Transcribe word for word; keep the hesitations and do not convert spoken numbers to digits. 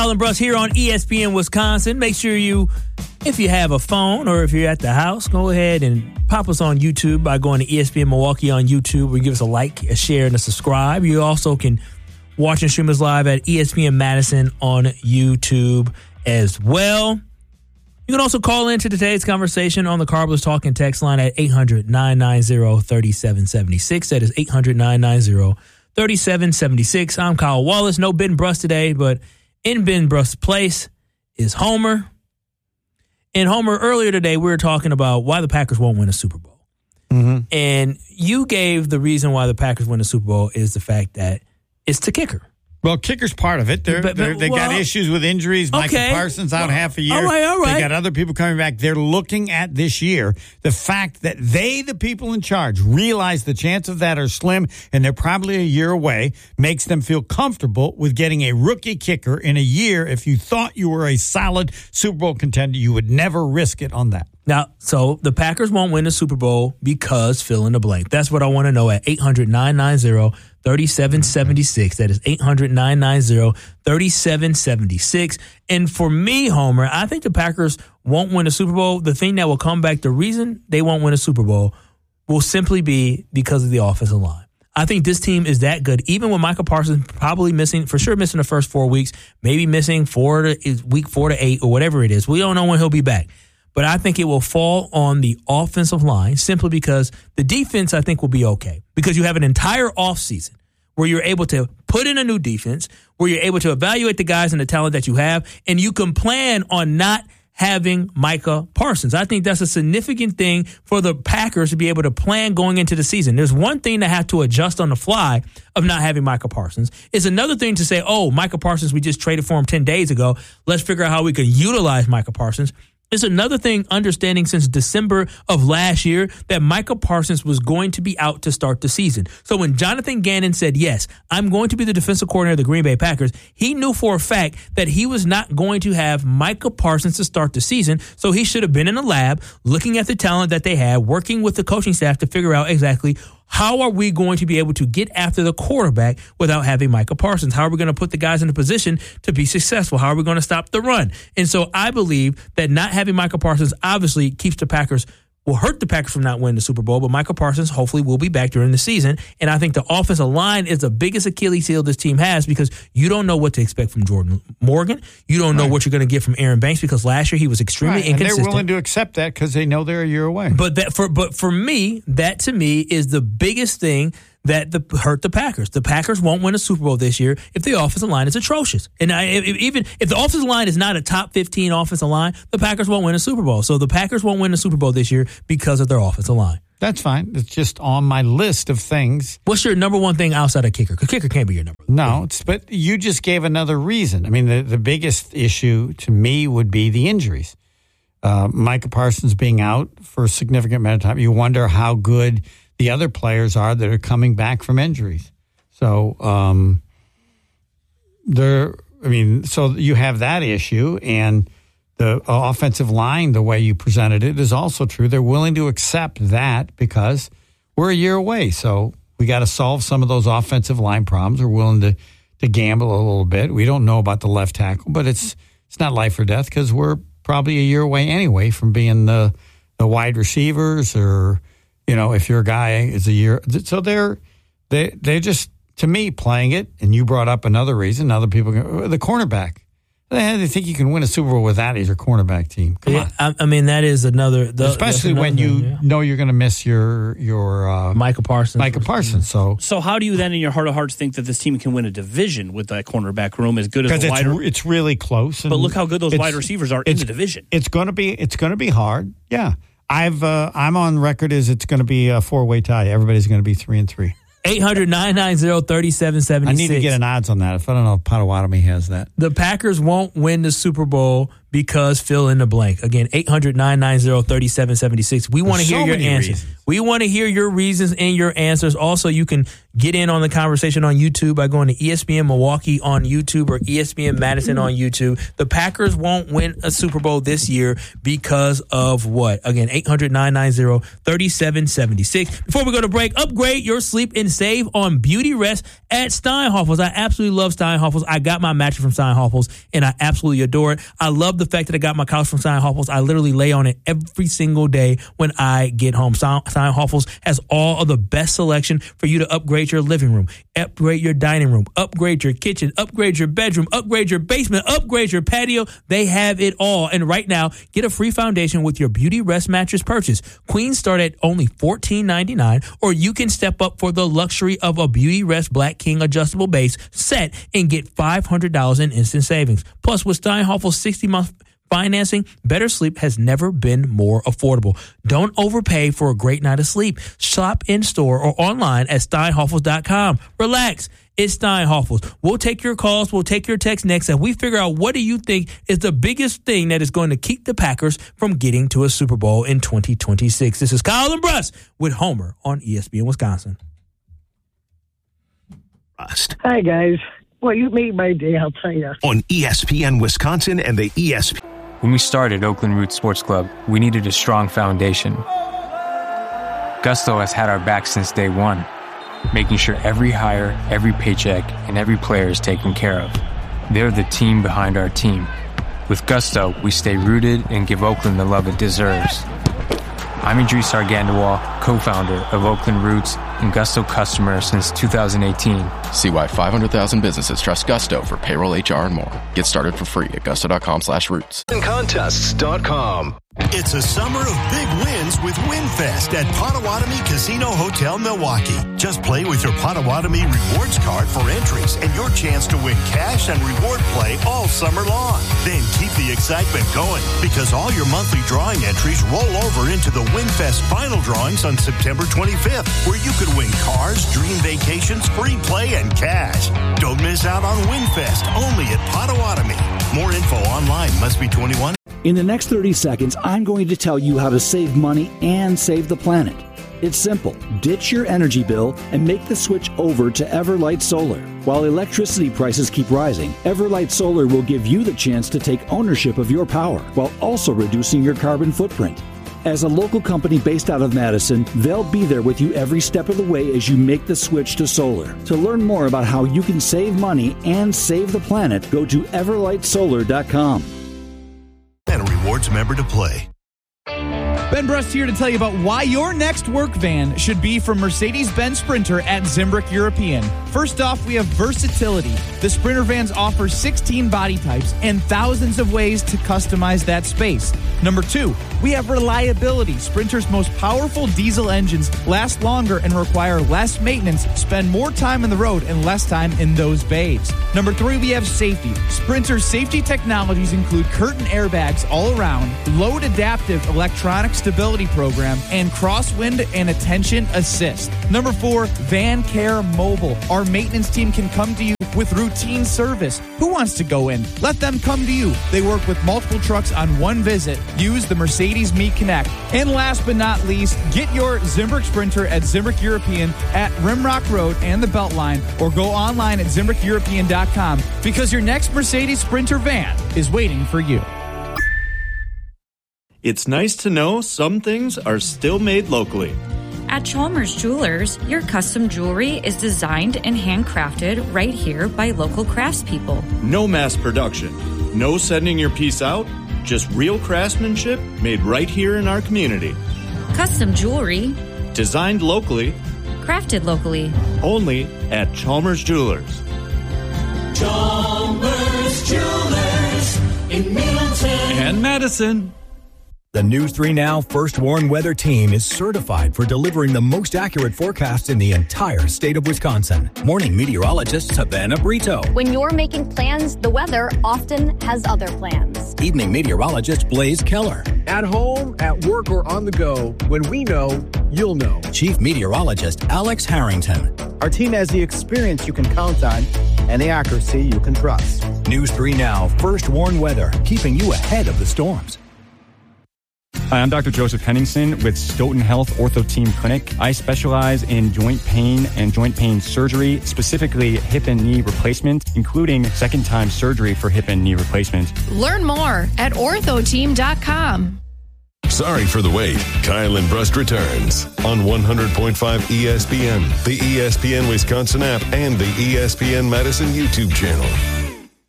Alan Bruss here on E S P N Wisconsin. Make sure you, if you have a phone or if you're at the house, go ahead and pop us on YouTube by going to E S P N Milwaukee on YouTube, or give us a like, a share, and a subscribe. You also can watch and stream us live at E S P N Madison on YouTube as well. You can also call into today's conversation on the Carblers Talking text line at eight hundred, nine nine zero, three seven seven six. That is eight hundred, nine nine zero, three seven seven six. I'm Kyle Wallace. No Ben Bruss today, but in Ben Bruss' place is Homer. And Homer, earlier today, we were talking about why the Packers won't win a Super Bowl. Mm-hmm. And you gave the reason why the Packers win a Super Bowl is the fact that it's the kicker. Well, kicker's part of it. They're, But- but- they're, they well, got issues with injuries. Michael okay. Parsons out Well, half a year. all right, all right. They got other people coming back. They're looking at this year. The fact that they, the people in charge, realize the chance of that are slim and they're probably a year away makes them feel comfortable with getting a rookie kicker in a year. If you thought you were a solid Super Bowl contender, you would never risk it on that. Now, so the Packers won't win the Super Bowl because fill in the blank. That's what I want to know at eight hundred, nine nine zero, three seven seven six. That is eight hundred, nine nine zero, three seven seven six. And for me, Homer, I think the Packers won't win a Super Bowl. The thing that will come back, the reason they won't win a Super Bowl will simply be because of the offensive line. I think this team is that good, even with Michael Parsons probably missing, for sure missing the first four weeks, maybe missing four to week four to eight or whatever it is. We don't know when he'll be back. But I think it will fall on the offensive line simply because the defense, I think, will be okay. Because you have an entire offseason where you're able to put in a new defense, where you're able to evaluate the guys and the talent that you have, and you can plan on not having Micah Parsons. I think that's a significant thing for the Packers to be able to plan going into the season. There's one thing to have to adjust on the fly of not having Micah Parsons. It's another thing to say, oh, Micah Parsons, we just traded for him ten days ago. Let's figure out how we can utilize Micah Parsons. It's another thing understanding since December of last year that Micah Parsons was going to be out to start the season. So when Jonathan Gannon said, yes, I'm going to be the defensive coordinator of the Green Bay Packers, he knew for a fact that he was not going to have Micah Parsons to start the season. So he should have been in the lab looking at the talent that they had, working with the coaching staff to figure out exactly how are we going to be able to get after the quarterback without having Micah Parsons? How are we going to put the guys in a position to be successful? How are we going to stop the run? And so I believe that not having Micah Parsons obviously keeps the Packers, will hurt the Packers from not winning the Super Bowl, but Micah Parsons hopefully will be back during the season. And I think the offensive line is the biggest Achilles heel this team has because you don't know what to expect from Jordan Morgan. You don't know right. what you're going to get from Aaron Banks because last year he was extremely right. inconsistent. And they're willing to accept that because they know they're a year away. But that for but for me, that to me is the biggest thing that the, hurt the Packers. The Packers won't win a Super Bowl this year if the offensive line is atrocious. And I, if, even if the offensive line is not a top fifteen offensive line, the Packers won't win a Super Bowl. So the Packers won't win a Super Bowl this year because of their offensive line. That's fine. It's just on my list of things. What's your number one thing outside of kicker? Because kicker can't be your number one. No, it's, but you just gave another reason. I mean, the, the biggest issue to me would be the injuries. Uh, Micah Parsons being out for a significant amount of time. You wonder how good the other players are that are coming back from injuries. So, um, there, I mean, so you have that issue, and the offensive line, the way you presented it, is also true. They're willing to accept that because we're a year away. So we got to solve some of those offensive line problems. We're willing to, to gamble a little bit. We don't know about the left tackle, but it's it's not life or death because we're probably a year away anyway from being the the wide receivers or. You know, if your guy is a year, so they're they they're just to me playing it. And you brought up another reason. Other people, the cornerback. They think you can win a Super Bowl with that as your cornerback team. Come yeah, on, I, I mean that is another, the, especially another when thing, you yeah. know you're going to miss your your uh, Micah Parsons. Micah Parsons. So, so how do you then, in your heart of hearts, think that this team can win a division with that cornerback room as good as the it's, wide? It's really close. But look how good those wide receivers are in the division. It's going to be it's going to be hard. Yeah. I've uh, I'm on record as it's going to be a four way tie. Everybody's going to be three and three. eight hundred, nine nine zero, three seven seven six. I need to get an odds on that. If I don't know if Potawatomi has that. The Packers won't win the Super Bowl because fill in the blank. Again, eight hundred, nine nine zero, three seven seven six. We want to hear so your answers. Reasons. We want to hear your reasons and your answers. Also, you can get in on the conversation on YouTube by going to E S P N Milwaukee on YouTube or E S P N Madison on YouTube. The Packers won't win a Super Bowl this year because of what? Again, eight hundred, nine nine zero, three seven seven six. Before we go to break, upgrade your sleep and save on beauty rest at Steinhoffels. I absolutely love Steinhoffels. I got my mattress from Steinhoffels, and I absolutely adore it. I love the fact that I got my couch from Steinhoffels. I literally lay on it every single day when I get home. Steinhoffels has all of the best selection for you to upgrade your living room, upgrade your dining room, upgrade your kitchen, upgrade your bedroom, upgrade your basement, upgrade your patio. They have it all. And right now, get a free foundation with your Beauty Rest mattress purchase. Queens start at only fourteen ninety-nine, or you can step up for the luxury of a Beauty Rest Black King adjustable base set and get five hundred dollars in instant savings. Plus, with Steinhoffel's sixty-month financing, better sleep has never been more affordable. Don't overpay for a great night of sleep. Shop in-store or online at steinhoffels dot com. Relax. It's Steinhoffels. We'll take your calls. We'll take your texts next, and we figure out what do you think is the biggest thing that is going to keep the Packers from getting to a Super Bowl in twenty twenty-six. This is Kyle and Bruss with Homer on E S P N Wisconsin. Hi, guys. Well, you made my day, I'll tell you. On E S P N Wisconsin and the E S P N. When we started Oakland Roots Sports Club, we needed a strong foundation. Gusto has had our back since day one, making sure every hire, every paycheck, and every player is taken care of. They're the team behind our team. With Gusto, we stay rooted and give Oakland the love it deserves. I'm Idris Argandawal, co-founder of Oakland Roots and Gusto customer since two thousand eighteen. See why five hundred thousand businesses trust Gusto for payroll, H R, and more. Get started for free at gusto.com slash roots. Contests dot com. It's a summer of big wins with WinFest at Potawatomi Casino Hotel, Milwaukee. Just play with your Potawatomi Rewards card for entries and your chance to win cash and reward play all summer long. Then keep the excitement going because all your monthly drawing entries roll over into the WinFest final drawings on September twenty-fifth, where you could win cars, dream vacations, free play, and cash. Don't miss out on WinFest only at Potawatomi. More info online. Must be twenty-one. In the next thirty seconds, I'm going to tell you how to save money and save the planet. It's simple. Ditch your energy bill and make the switch over to Everlight Solar. While electricity prices keep rising, Everlight Solar will give you the chance to take ownership of your power while also reducing your carbon footprint. As a local company based out of Madison, they'll be there with you every step of the way as you make the switch to solar. To learn more about how you can save money and save the planet, go to everlight solar dot com. And a rewards member to play. Ben Brust here to tell you about why your next work van should be from Mercedes-Benz Sprinter at Zimbrick European. First off, we have versatility. The Sprinter vans offer sixteen body types and thousands of ways to customize that space. Number two, we have reliability. Sprinter's most powerful diesel engines last longer and require less maintenance, spend more time on the road and less time in those bays. Number three, we have safety. Sprinter's safety technologies include curtain airbags all around, load adaptive electronic stability program, and crosswind and attention assist. Number four, Van Care Mobile. Our maintenance team can come to you with routine service. Who wants to go in? Let them come to you. They work with multiple trucks on one visit. Use the Mercedes Me Connect. And last but not least, get your Zimbrick Sprinter at Zimbrick European at Rimrock Road and the Beltline, or go online at zimbrick european dot com because your next Mercedes Sprinter van is waiting for you. It's nice to know some things are still made locally. At Chalmers Jewelers, your custom jewelry is designed and handcrafted right here by local craftspeople. No mass production, no sending your piece out, just real craftsmanship made right here in our community. Custom jewelry, designed locally, crafted locally, only at Chalmers Jewelers. Chalmers Jewelers in Middleton and Madison. The News three Now First Warn Weather Team is certified for delivering the most accurate forecasts in the entire state of Wisconsin. Morning meteorologist Savannah Brito. When you're making plans, the weather often has other plans. Evening meteorologist Blaze Keller. At home, at work, or on the go, when we know, you'll know. Chief meteorologist Alex Harrington. Our team has the experience you can count on and the accuracy you can trust. News three Now First Warn Weather, keeping you ahead of the storms. Hi, I'm Doctor Joseph Henningsen with Stoughton Health Ortho Team Clinic. I specialize in joint pain and joint pain surgery, specifically hip and knee replacement, including second-time surgery for hip and knee replacement. Learn more at ortho team dot com. Sorry for the wait. Kyle and Brust returns on one hundred point five E S P N, the E S P N Wisconsin app, and the E S P N Madison YouTube channel.